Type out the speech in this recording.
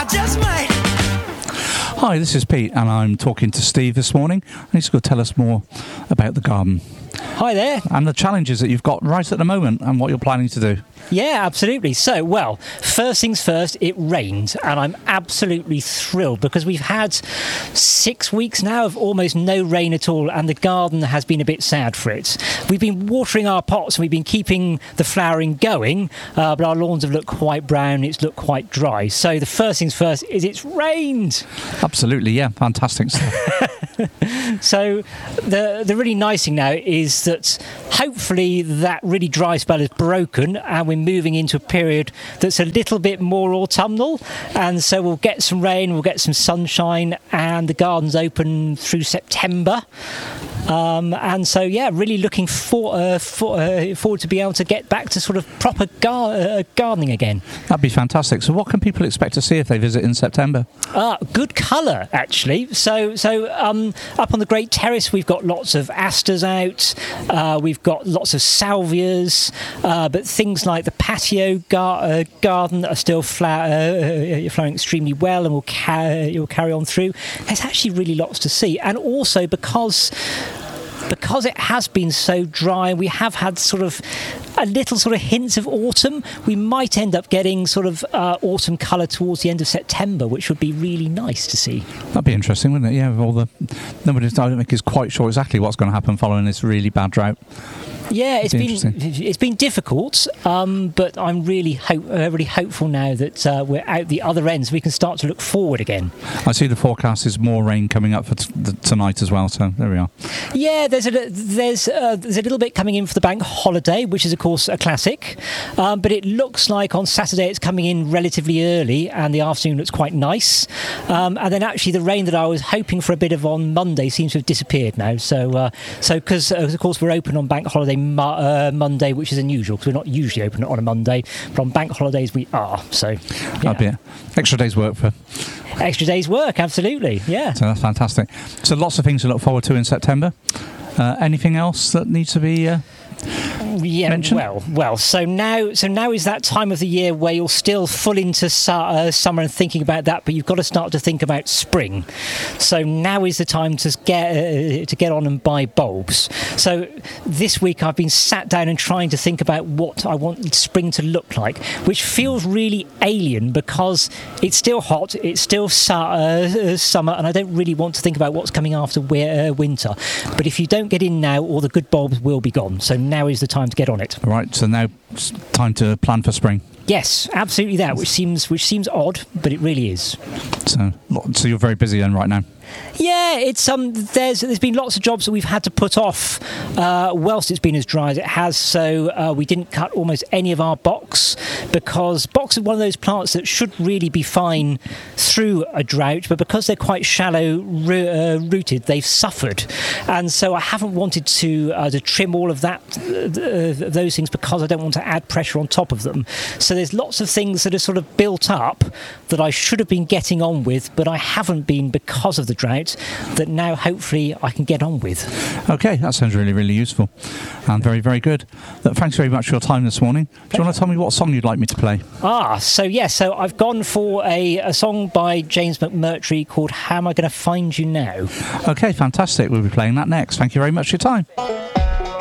just might. Hi, this is Pete, and I'm talking to Steve this morning. He's going to tell us more about the garden. Hi there. And the challenges that you've got right at the moment and what you're planning to do. Yeah, absolutely. So, well, first things first, it rained, and I'm absolutely thrilled because we've had 6 weeks now of almost no rain at all, and the garden has been a bit sad for it. We've been watering our pots and we've been keeping the flowering going, but our lawns have looked quite brown, it's looked quite dry. So the first things first is it's rained. Absolutely, yeah, fantastic stuff. So the really nice thing now is that hopefully that really dry spell is broken and we're moving into a period that's a little bit more autumnal, and so we'll get some rain, we'll get some sunshine, and the garden's open through September. And so, yeah, really looking forward to be able to get back to sort of proper gardening again. That'd be fantastic. So what can people expect to see if they visit in September? Good colour, actually. So up on the Great Terrace, we've got lots of asters out. We've got lots of salvias, but things like the patio garden are still flowering extremely well and will carry on through. There's actually really lots to see. And also because it has been so dry, we have had sort of a little sort of hints of autumn. We might end up getting sort of autumn colour towards the end of September, which would be really nice to see. That'd be interesting, wouldn't it? Yeah, with all the nobody, I don't think is quite sure exactly what's going to happen following this really bad drought. Yeah, it's been difficult, but I'm really hopeful now that we're out the other end, so we can start to look forward again. I see the forecast is more rain coming up for tonight as well, so there we are. Yeah, there's a little bit coming in for the bank holiday, which is of course a classic, but it looks like on Saturday it's coming in relatively early, and the afternoon looks quite nice. And then actually the rain that I was hoping for a bit of on Monday seems to have disappeared now. So because of course we're open on bank holiday Monday, which is unusual because we're not usually open on a Monday, but on bank holidays we are. So yeah. That'd be it. Extra day's work, absolutely. Yeah. So that's fantastic. So lots of things to look forward to in September. Anything else that needs to be mentioned? Well. So now is that time of the year where you're still full into summer and thinking about that, but you've got to start to think about spring. So now is the time to get on and buy bulbs. So this week I've been sat down and trying to think about what I want spring to look like, which feels really alien because it's still hot, it's still summer, and I don't really want to think about what's coming after winter. But if you don't get in now, all the good bulbs will be gone. So now is the time to get on it. Right, so now it's time to plan for spring. Yes, absolutely that, which seems odd, but it really is. So you're very busy then right now. Yeah, it's there's been lots of jobs that we've had to put off whilst it's been as dry as it has. So we didn't cut almost any of our box because box is one of those plants that should really be fine through a drought, but because they're quite shallow rooted, they've suffered. And so I haven't wanted to trim all of those things because I don't want to add pressure on top of them. So there's lots of things that are sort of built up that I should have been getting on with, but I haven't been because of the drought, that now hopefully I can get on with. Okay, that sounds really, really useful and very, very good. Look, thanks very much for your time this morning. Do you want to tell me what song you'd like me to play? So I've gone for a song by James McMurtry called How Am I Going to Find You Now? Okay, fantastic. We'll be playing that next. Thank you very much for your time.